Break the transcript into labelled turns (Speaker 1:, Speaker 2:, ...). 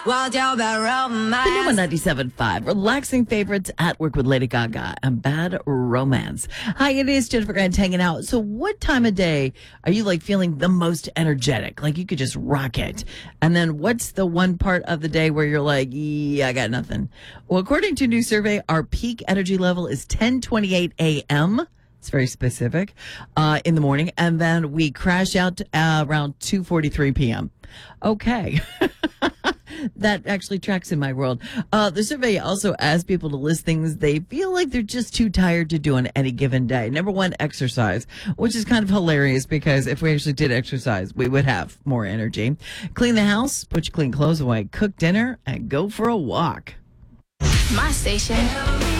Speaker 1: While y'all about romance.
Speaker 2: The new one, 97.5. Relaxing favorites at work with Lady Gaga and Bad Romance. Hi, it is Jennifer Grant hanging out. So what time of day are you like feeling the most energetic? Like you could just rock it. And then what's the one part of the day where you're like, yeah, I got nothing? Well, according to a new survey, our peak energy level is 10:28 a.m. It's very specific, in the morning. And then we crash out around 2:43 p.m. Okay. That actually tracks in my world. The survey also asks people to list things they feel like they're just too tired to do on any given day. Number one, exercise, which is kind of hilarious because if we actually did exercise, we would have more energy. Clean the house, put your clean clothes away, cook dinner, and go for a walk.
Speaker 1: My station.